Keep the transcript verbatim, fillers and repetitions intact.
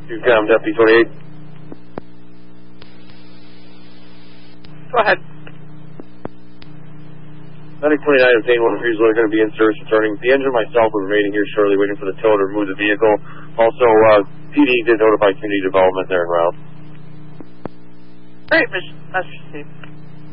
two com, Deputy twenty-eight. Go ahead. Medic twenty-nine, obtain one refusal, are going to be in service returning. The engine myself will remaining here shortly, waiting for the tow to remove the vehicle. Also, uh, P D did notify community development there en route. Great, Mister Steve.